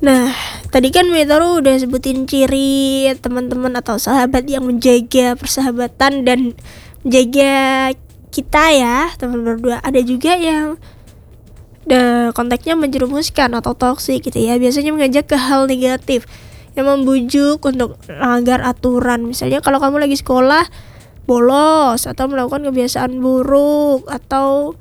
Nah, tadi kan Mitoro udah sebutin ciri teman-teman atau sahabat yang menjaga persahabatan dan menjaga kita ya, teman berdua. Ada juga yang konteksnya menjerumuskan atau toksik gitu ya. Biasanya mengajak ke hal negatif yang membujuk untuk melanggar aturan. Misalnya kalau kamu lagi sekolah bolos atau melakukan kebiasaan buruk atau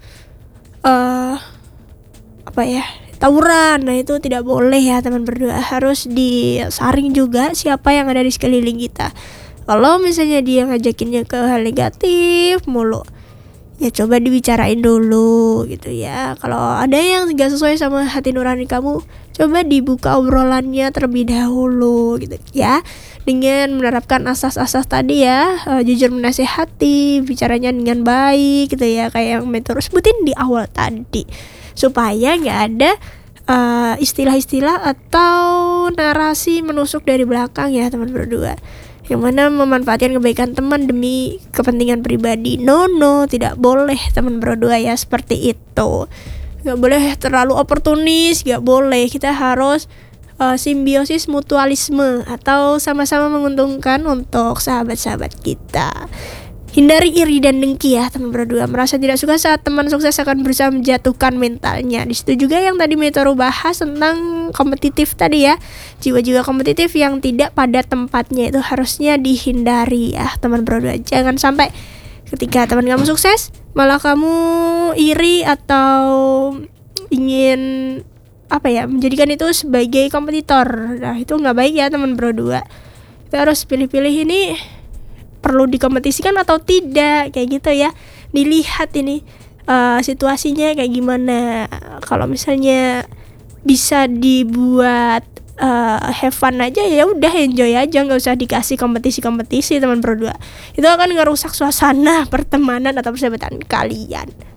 tawuran. Nah, itu tidak boleh ya teman berdua. Harus disaring juga siapa yang ada di sekeliling kita. Kalau misalnya dia ngajakinnya ke hal negatif mulu, ya coba dibicarain dulu gitu ya. Kalau ada yang gak sesuai sama hati nurani kamu, coba dibuka obrolannya terlebih dahulu gitu ya, dengan menerapkan asas-asas tadi ya, jujur menasehati, bicaranya dengan baik gitu ya, kayak yang Metro sebutin di awal tadi, supaya gak ada istilah-istilah atau narasi menusuk dari belakang ya teman berdua, yang mana memanfaatkan kebaikan teman demi kepentingan pribadi. No, tidak boleh teman berdua ya seperti itu. Gak boleh terlalu oportunis, gak boleh. Kita harus simbiosis mutualisme atau sama-sama menguntungkan untuk sahabat-sahabat kita. Hindari iri dan dengki ya teman berdua. Merasa tidak suka saat teman sukses akan berusaha menjatuhkan mentalnya. Di situ juga yang tadi Metoro bahas tentang kompetitif tadi ya. Jiwa-jiwa kompetitif yang tidak pada tempatnya itu harusnya dihindari ya teman berdua. Jangan sampai ketika teman kamu sukses malah kamu iri atau ingin menjadikan itu sebagai kompetitor. Nah, itu nggak baik ya teman berdua. Kita harus pilih-pilih ini perlu dikompetisikan atau tidak, kayak gitu ya. Dilihat ini situasinya kayak gimana. Kalau misalnya bisa dibuat have fun aja, ya udah enjoy aja, nggak usah dikasih kompetisi teman berdua. Itu akan ngerusak suasana pertemanan atau persahabatan kalian.